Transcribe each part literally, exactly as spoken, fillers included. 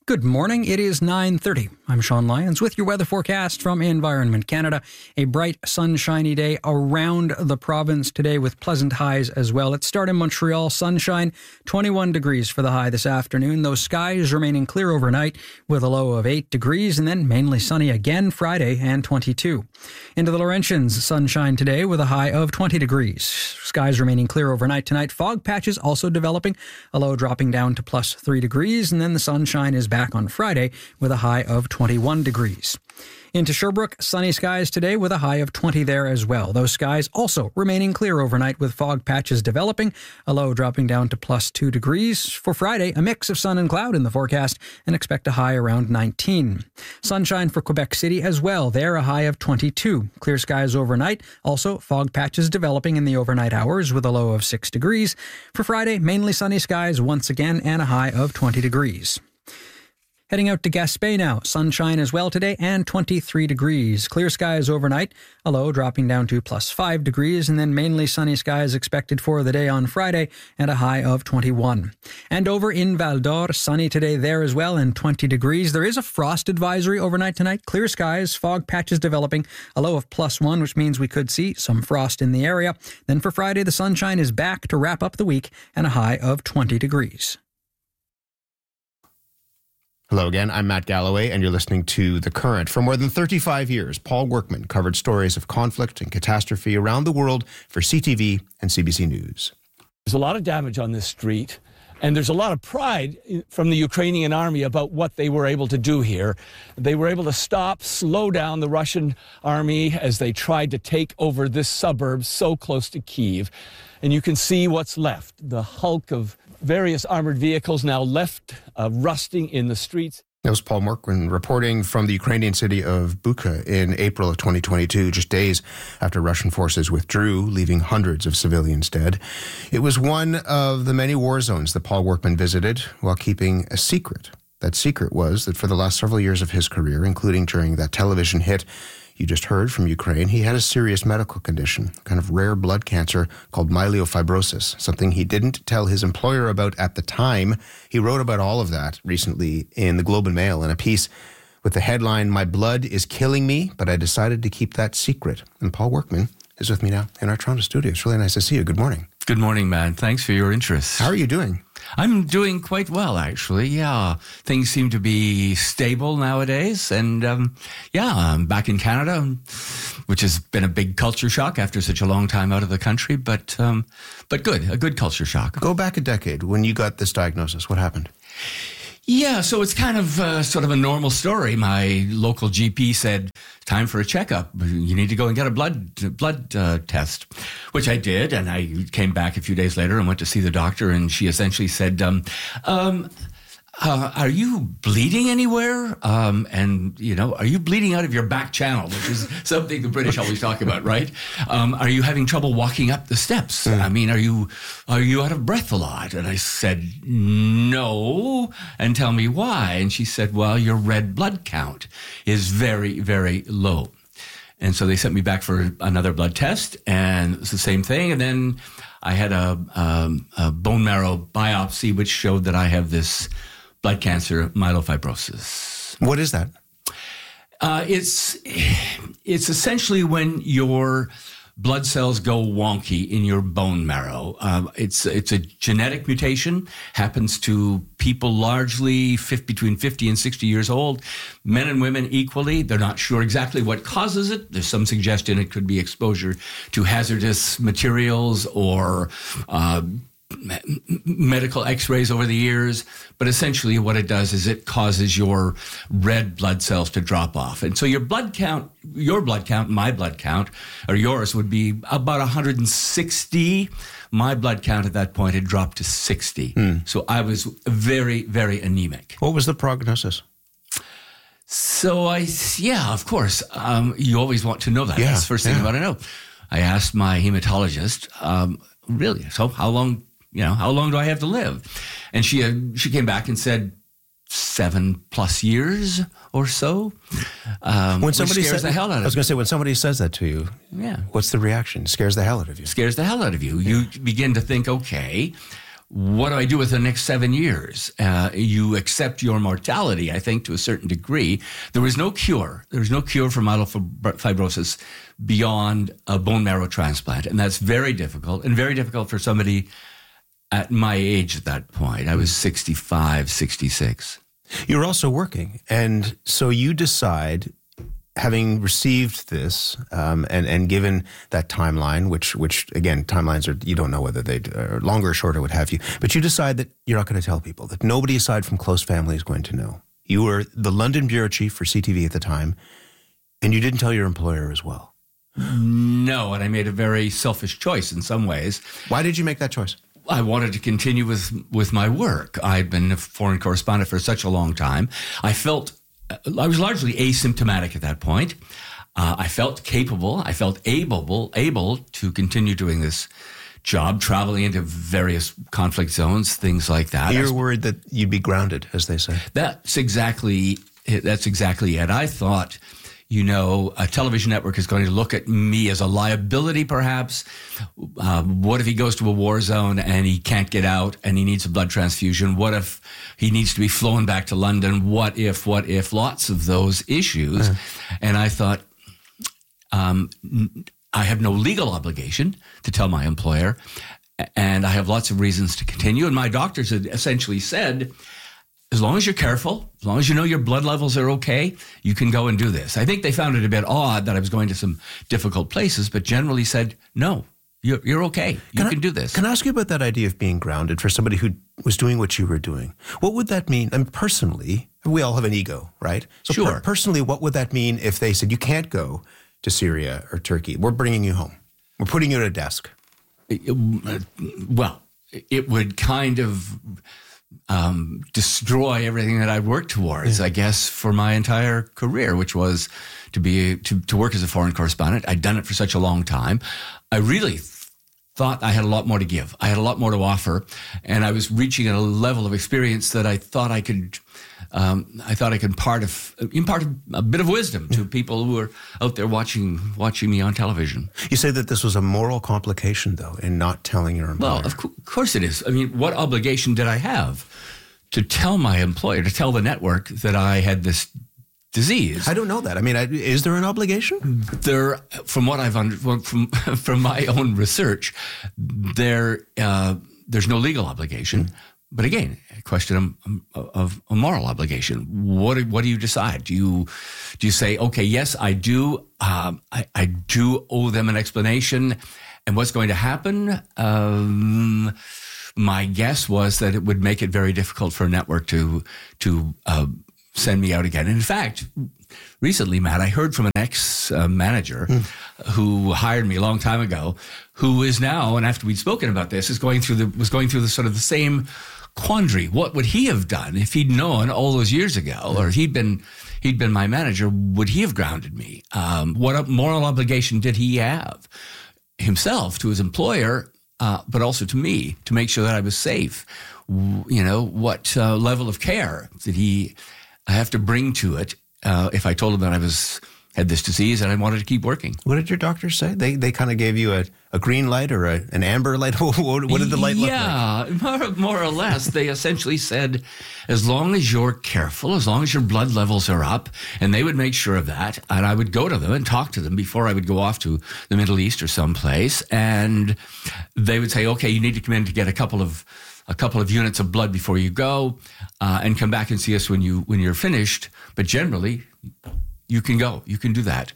Good morning. It is nine thirty. I'm Sean Lyons with your weather forecast from Environment Canada. A bright, sunshiny day around the province today with pleasant highs as well. Let's start in Montreal. Sunshine, twenty-one degrees for the high this afternoon. Those skies remaining clear overnight with a low of eight degrees and then mainly sunny again Friday and twenty-two. Into the Laurentians, sunshine today with a high of twenty degrees. Skies remaining clear overnight tonight. Fog patches also developing, a low dropping down to plus three degrees, and then the sunshine is back on Friday with a high of twenty-one degrees. Into Sherbrooke, sunny skies today with a high of twenty there as well. Those skies also remaining clear overnight with fog patches developing, a low dropping down to plus two degrees. For Friday, a mix of sun and cloud in the forecast and expect a high around nineteen. Sunshine for Quebec City as well. There, a high of twenty-two. Clear skies overnight. Also, fog patches developing in the overnight hours with a low of six degrees. For Friday, mainly sunny skies once again and a high of twenty degrees. Heading out to Gaspé now. Sunshine as well today and twenty-three degrees. Clear skies overnight, a low dropping down to plus five degrees, and then mainly sunny skies expected for the day on Friday and a high of twenty-one. And over in Val d'Or, sunny today there as well and twenty degrees. There is a frost advisory overnight tonight. Clear skies, fog patches developing, a low of plus one, which means we could see some frost in the area. Then for Friday, the sunshine is back to wrap up the week and a high of twenty degrees. Hello again, I'm Matt Galloway, and you're listening to The Current. For more than thirty-five years, Paul Workman covered stories of conflict and catastrophe around the world for C T V and C B C News. There's a lot of damage on this street, and there's a lot of pride from the Ukrainian army about what they were able to do here. They were able to stop, slow down the Russian army as they tried to take over this suburb so close to Kyiv. And you can see what's left, the hulk of various armored vehicles now left uh, rusting in the streets. That was Paul Workman reporting from the Ukrainian city of Bucha in April of twenty twenty-two, just days after Russian forces withdrew, leaving hundreds of civilians dead. It was one of the many war zones that Paul Workman visited while keeping a secret. That secret was that for the last several years of his career, including during that television hit you just heard from Ukraine, he had a serious medical condition, a kind of rare blood cancer called myelofibrosis, something he didn't tell his employer about at the time. He wrote about all of that recently in the Globe and Mail in a piece with the headline, "My blood is killing me, but I decided to keep that secret." And Paul Workman is with me now in our Toronto studio. It's really nice to see you. Good morning. Good morning, man. Thanks for your interest. How are you doing? I'm doing quite well, actually. Yeah, things seem to be stable nowadays. And um, yeah, I'm back in Canada, which has been a big culture shock after such a long time out of the country. But um, but good, a good culture shock. Go back a decade when you got this diagnosis. What happened? Yeah, so it's kind of uh, sort of a normal story. My local G P said, time for a checkup. You need to go and get a blood blood uh, test, which I did. And I came back a few days later and went to see the doctor. And she essentially said, um, um, uh, are you bleeding anywhere? Um, and, you know, are you bleeding out of your back channel, which is something the British always talk about, right? Um, are you having trouble walking up the steps? Mm. I mean, are you are you out of breath a lot? And I said, no. And tell me why. And she said, well, your red blood count is very, very low. And so they sent me back for another blood test, and it's the same thing. And then I had a, um, a bone marrow biopsy, which showed that I have this blood cancer, myelofibrosis. What is that? Uh, it's it's essentially when your blood cells go wonky in your bone marrow. Uh, it's it's a genetic mutation, happens to people largely fifty, between fifty and sixty years old, men and women equally. They're not sure exactly what causes it. There's some suggestion it could be exposure to hazardous materials or uh, medical x-rays over the years, but essentially what it does is it causes your red blood cells to drop off. And so your blood count, your blood count, my blood count, or yours would be about one hundred sixty. My blood count at that point had dropped to sixty. Mm. So I was very, very anemic. What was the prognosis? So I, yeah, of course. Um, you always want to know that. Yeah, That's the first thing yeah. you want to know. I asked my hematologist, um, really, so how long, you know, how long do I have to live? And she uh, she came back and said seven plus years or so. Um, when somebody scares said, the hell out of you. I was going to say, when somebody says that to you, yeah, what's the reaction? Scares the hell out of you. Scares the hell out of you. You begin to think, okay, what do I do with the next seven years? Uh, you accept your mortality, I think, to a certain degree. There was no cure. There was no cure for myelofibrosis beyond a bone marrow transplant. And that's very difficult, and very difficult for somebody at my age at that point. I was sixty-five, sixty-six. You're also working. And so you decide, having received this um, and, and given that timeline, which, which again, timelines are, you don't know whether they are longer or shorter, what have you, but you decide that you're not going to tell people, that nobody aside from close family is going to know. You were the London bureau chief for C T V at the time, and you didn't tell your employer as well. No, and I made a very selfish choice in some ways. Why did you make that choice? I wanted to continue with, with my work. I'd been a foreign correspondent for such a long time. I felt I was largely asymptomatic at that point. Uh, I felt capable. I felt able, able to continue doing this job, traveling into various conflict zones, things like that. You're worried that you'd be grounded, as they say. That's exactly it. That's exactly it. I thought, you know, a television network is going to look at me as a liability, perhaps. Uh, what if he goes to a war zone and he can't get out and he needs a blood transfusion? What if he needs to be flown back to London? What if, what if? Lots of those issues. Uh-huh. And I thought, um, I have no legal obligation to tell my employer, and I have lots of reasons to continue. And my doctors had essentially said, as long as you're careful, as long as you know your blood levels are okay, you can go and do this. I think they found it a bit odd that I was going to some difficult places, but generally said, no, you're, you're okay. You can, can I, do this. Can I ask you about that idea of being grounded for somebody who was doing what you were doing? What would that mean? I mean, personally, we all have an ego, right? So sure. Per- personally, what would that mean if they said, you can't go to Syria or Turkey? We're bringing you home. We're putting you at a desk. It, it, well, it would kind of um, destroy everything that I'd worked towards, yeah. I guess, for my entire career, which was to be to, to work as a foreign correspondent. I'd done it for such a long time. I really th- thought I had a lot more to give. I had a lot more to offer, and I was reaching a level of experience that I thought I could. Um, I thought I could part of, impart a bit of wisdom to people who are out there watching watching me on television. You say that this was a moral complication, though, in not telling your employer. Well, of co- course it is. I mean, what obligation did I have to tell my employer, to tell the network that I had this disease? I don't know that. I mean, I, is there an obligation? There, from what I've under, from from my own research, there uh, there's no legal obligation. Mm. But again, a question of, of a moral obligation. What do, what do you decide? Do you do you say, okay, yes, I do, um, I, I do owe them an explanation, and what's going to happen? Um, my guess was that it would make it very difficult for a network to to uh, send me out again. And in fact, recently, Matt, I heard from an ex-manager mm. who hired me a long time ago, who is now, and after we'd spoken about this, is going through the was going through the sort of the same quandary. What would he have done if he'd known all those years ago, or he'd been he'd been my manager? Would he have grounded me? Um, what moral obligation did he have himself to his employer, uh, but also to me, to make sure that I was safe? You know, what uh, level of care did he have to bring to it uh, if I told him that I was had this disease and I wanted to keep working? What did your doctor say? They they kind of gave you a, a green light or a, an amber light? what, what did the light look yeah, like? Yeah, more, more or less. They essentially said, as long as you're careful, as long as your blood levels are up, and they would make sure of that. And I would go to them and talk to them before I would go off to the Middle East or someplace. And they would say, okay, you need to come in to get a couple of a couple of units of blood before you go, uh, and come back and see us when you when you're finished. But generally, you can go. You can do that.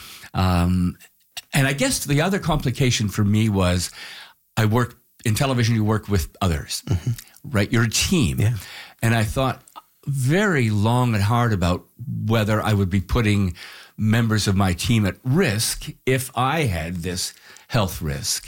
Um, and I guess the other complication for me was I work in television, you work with others, mm-hmm. right? You're a team. Yeah. And I thought very long and hard about whether I would be putting members of my team at risk if I had this health risk,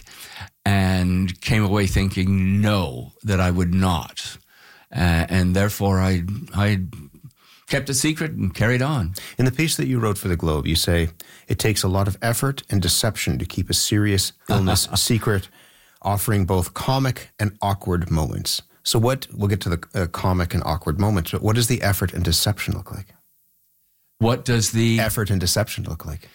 and came away thinking, no, that I would not. Uh, and therefore, I I kept it secret and carried on. In the piece that you wrote for the Globe, you say, it takes a lot of effort and deception to keep a serious illness secret, offering both comic and awkward moments. So what, we'll get to the uh, comic and awkward moments, but what does the effort and deception look like? What does the... Effort and deception look like?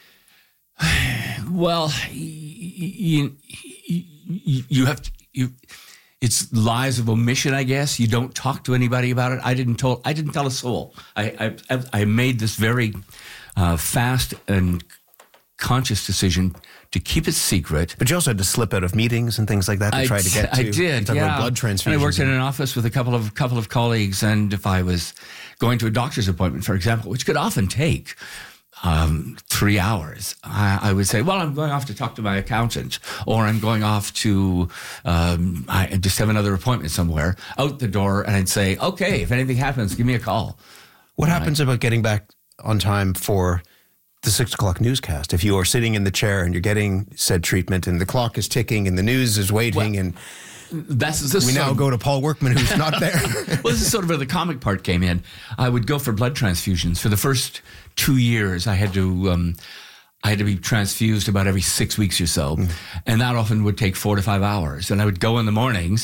Well, you, you, you have to... You, it's lies of omission, I guess. You don't talk to anybody about it. I didn't tell. I didn't tell a soul. I I, I made this very uh, fast and conscious decision to keep it secret. But you also had to slip out of meetings and things like that to I try to get to. I did, talk yeah. about blood transfusions. And I worked in an office with a couple of couple of colleagues, and if I was going to a doctor's appointment, for example, which could often take um, three hours, I, I would say, well, I'm going off to talk to my accountant, or I'm going off to um, I just have another appointment somewhere, out the door, and I'd say, okay, if anything happens, give me a call. What Right. happens about getting back on time for the six o'clock newscast? If you are sitting in the chair and you're getting said treatment and the clock is ticking and the news is waiting, Well, and That's this we now sort of- go to Paul Workman, who's not there. Well, this is sort of where the comic part came in. I would go for blood transfusions. For the first two years, I had to um, I had to be transfused about every six weeks or so, mm. and that often would take four to five hours. And I would go in the mornings.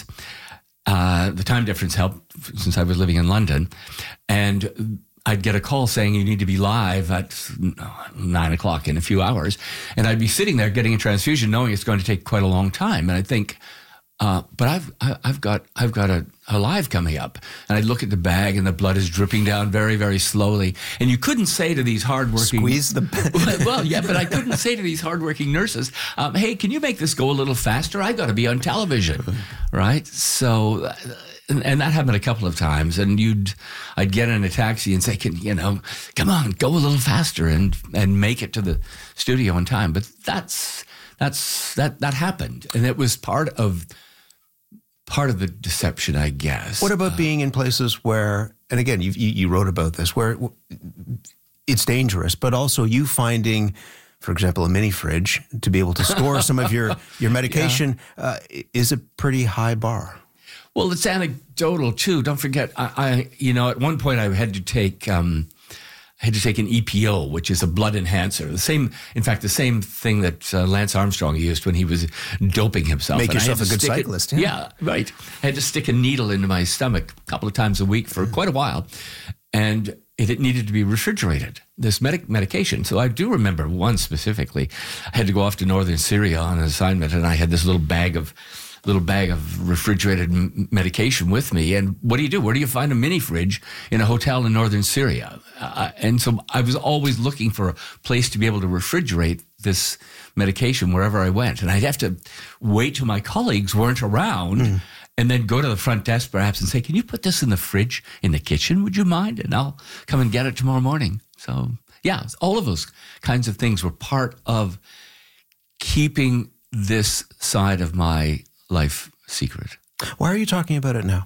Uh, the time difference helped since I was living in London, and I'd get a call saying you need to be live at nine o'clock in a few hours. And I'd be sitting there getting a transfusion knowing it's going to take quite a long time. And I'd think, uh, but I've, I've got, I've got a, a live coming up. And I'd look at the bag and the blood is dripping down very, very slowly. And you couldn't say to these hardworking... Squeeze the... Well, yeah, but I couldn't say to these hardworking nurses, um, hey, can you make this go a little faster? I got to be on television, right? So... Uh, And, and that happened a couple of times, and you'd, I'd get in a taxi and say, "Can you know, come on, go a little faster and and make it to the studio in time." But that's that's that that happened, and it was part of part of the deception, I guess. What about uh, being in places where, and again, you you wrote about this, where it's dangerous, but also you finding, for example, a mini fridge to be able to store some of your your medication yeah. uh, is a pretty high bar. Well, it's anecdotal too. Don't forget, I, I you know, at one point I had to take, um, I had to take an E P O, which is a blood enhancer. The same, in fact, the same thing that uh, Lance Armstrong used when he was doping himself. Make and yourself a good cyclist. It, yeah. yeah, right. I had to stick a needle into my stomach a couple of times a week for quite a while, and it, it needed to be refrigerated. This medic medication. So I do remember one specifically. I had to go off to northern Syria on an assignment, and I had this little bag of. little bag of refrigerated m- medication with me. And what do you do? Where do you find a mini fridge in a hotel in northern Syria? Uh, and so I was always looking for a place to be able to refrigerate this medication wherever I went. And I'd have to wait till my colleagues weren't around mm. and then go to the front desk perhaps and say, can you put this in the fridge in the kitchen? Would you mind? And I'll come and get it tomorrow morning. So yeah, all of those kinds of things were part of keeping this side of my life secret. Why are you talking about it now?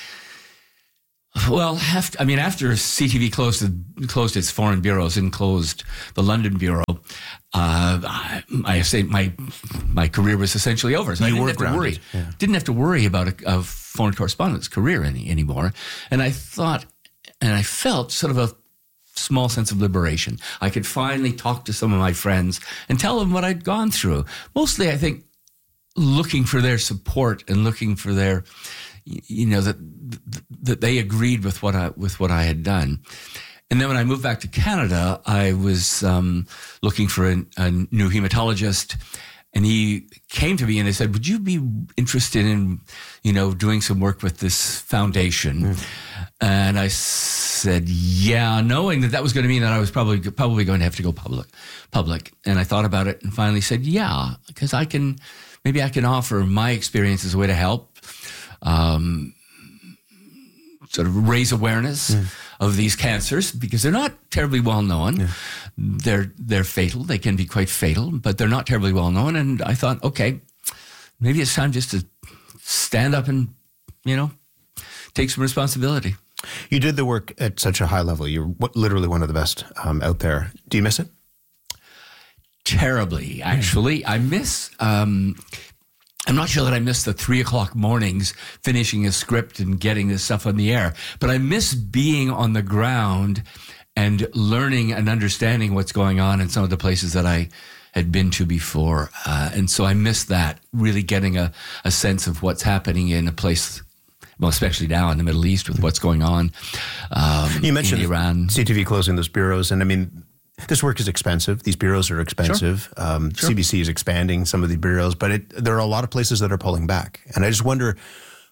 Well, after, I mean, after C T V closed closed its foreign bureaus and closed the London bureau, uh, I, I say my my career was essentially over. So you I didn't were have to grounded. worry. Yeah. Didn't have to worry about a, a foreign correspondence career any anymore. And I thought, and I felt sort of a small sense of liberation. I could finally talk to some of my friends and tell them what I'd gone through. Mostly, I think, looking for their support and looking for their, you know, that that they agreed with what I with what I had done. And then when I moved back to Canada, I was um, looking for a, a new hematologist, and he came to me and he said, "Would you be interested in, you know, doing some work with this foundation?" Mm. And I said, "Yeah," knowing that that was going to mean that I was probably probably going to have to go public. Public, and I thought about it and finally said, "Yeah," because I can. Maybe I can offer my experience as a way to help um, sort of raise awareness mm. of these cancers, because they're not terribly well known. Yeah. They're they're fatal. They can be quite fatal, but they're not terribly well known. And I thought, okay, maybe it's time just to stand up and, you know, take some responsibility. You did the work at such a high level. You're literally one of the best um, out there. Do you miss it? Terribly, actually. I miss, um, I'm not sure that I miss the three o'clock mornings finishing a script and getting this stuff on the air, but I miss being on the ground and learning and understanding what's going on in some of the places that I had been to before. Uh, and so I miss that, really getting a, a sense of what's happening in a place, well, especially now in the Middle East with what's going on um, you mentioned in Iran. C T V closing those bureaus, and I mean, this work is expensive. These bureaus are expensive. Sure. Um, sure. C B C is expanding some of the bureaus, but it, there are a lot of places that are pulling back. And I just wonder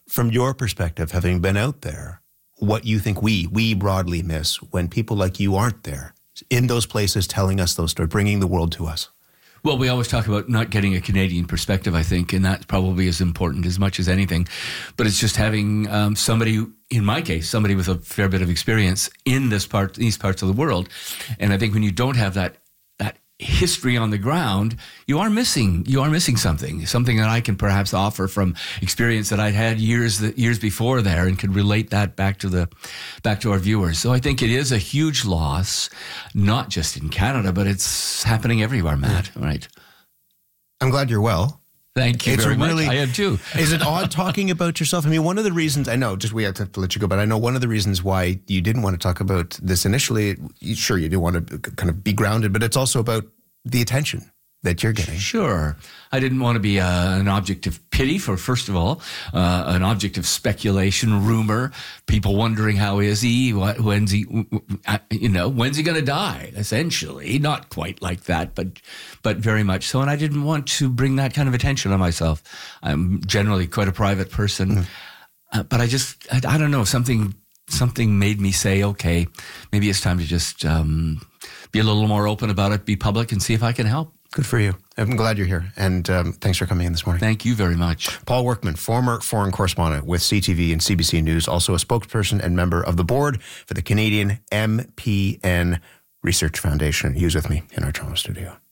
from your perspective, having been out there, what you think we, we broadly miss when people like you aren't there in those places telling us those stories, bringing the world to us? Well, we always talk about not getting a Canadian perspective, I think, and that's probably as important as much as anything. But it's just having um, somebody, in my case, somebody with a fair bit of experience in this part, these parts of the world. And I think when you don't have that that history on the ground, you are missing you are missing something, something that I can perhaps offer from experience that I'd had years years before there, and could relate that back to the back to our viewers. So I think it is a huge loss, not just in Canada, but it's happening everywhere, Matt. Yeah. Right. I'm glad you're well. Thank you it's very really, much. I am too. Is it odd talking about yourself? I mean, one of the reasons, I know, just we have to let you go, but I know one of the reasons why you didn't want to talk about this initially, sure, you do want to kind of be grounded, but it's also about the attention that you're getting. Sure. I didn't want to be uh, an object of pity for, first of all, uh, an object of speculation, rumor, people wondering how is he, what, when's he, you know, when's he going to die, essentially. Not quite like that, but but very much so. And I didn't want to bring that kind of attention on myself. I'm generally quite a private person. Mm. Uh, but I just, I, I don't know, something something made me say, okay, maybe it's time to just um, be a little more open about it, be public, and see if I can help. Good for you. I'm glad you're here. And um, thanks for coming in this morning. Thank you very much. Paul Workman, former foreign correspondent with C T V and C B C News, also a spokesperson and member of the board for the Canadian M P N Research Foundation. He was with me in our Toronto studio.